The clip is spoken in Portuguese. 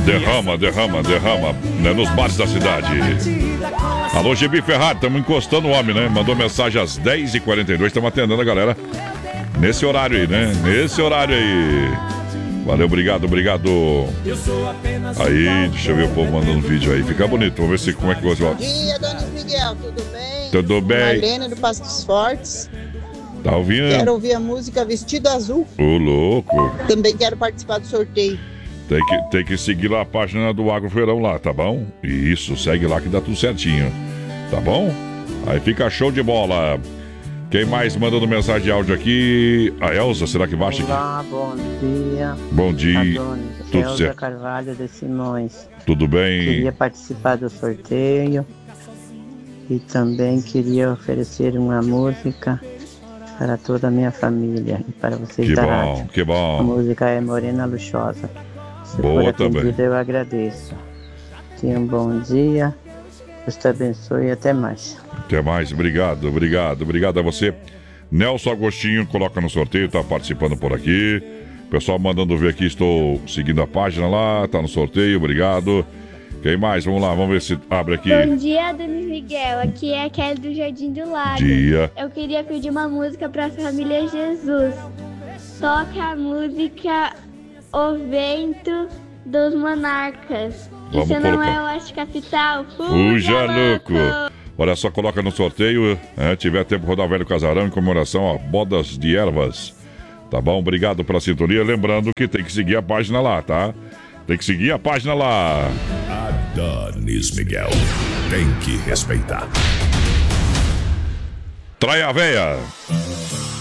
Derrama, né, nos bares da cidade. Alô, GB Ferrari, estamos encostando o homem, né? Mandou mensagem às 10h42, estamos atendendo a galera nesse horário aí, né? Nesse horário aí. Valeu, obrigado. Aí, deixa eu ver o povo mandando vídeo aí. Fica bonito, vamos ver se como é que você... Bom dia, Dona Miguel, tudo bem? Tudo bem. Marlene do Pastos Fortes. Tá ouvindo? Quero ouvir a música Vestido Azul. Ô, louco. Também quero participar do sorteio. Tem que seguir lá a página do Agrofeirão lá, tá bom? Isso, segue lá que dá tudo certinho. Tá bom? Aí fica show de bola. Quem mais mandando mensagem de áudio aqui? A Elza, será que baixa aqui? Olá, bom dia. Bom dia. Adonis. Tudo Elza certo? Carvalho de Simões. Tudo bem? Queria participar do sorteio e também queria oferecer uma música para toda a minha família e para vocês Que da bom, rádio. que bom. A música é Morena Luxosa. Se Boa for atendida, também. eu agradeço. Tenha um bom dia. Deus te abençoe e até mais. Até mais, obrigado a você. Nelson Agostinho, coloca no sorteio, tá participando por aqui. Pessoal mandando ver aqui, estou seguindo a página lá, tá no sorteio, obrigado. Quem mais? Vamos lá, vamos ver se abre aqui. Bom dia, Dona Miguel. Aqui é a Kelly do Jardim do Lago. Dia. Eu queria pedir uma música para a família Jesus. Toca a música O Vento dos Monarcas. Vamos Isso não colocar. é Oeste Capital. Fuja, louco! Olha só, coloca no sorteio, tiver tempo rodar o Velho Casarão em comemoração a Bodas de Ervas. Tá bom? Obrigado pela sintonia. Lembrando que tem que seguir a página lá, tá? Tem que seguir a página lá. Adonis Miguel. Tem que respeitar. Trai a véia.